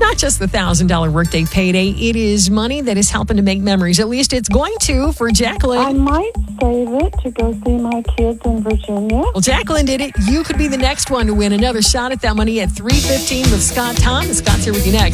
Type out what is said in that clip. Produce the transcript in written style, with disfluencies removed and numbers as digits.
not just the $1,000 workday payday. It is money that is helping to make memories. At least it's going to for Jacqueline. I might save it to go see my kids in Virginia. Well, Jacqueline did it. You could be the next one to win another shot at that money at 3:15 with Scott Tom. Scott's here with you next.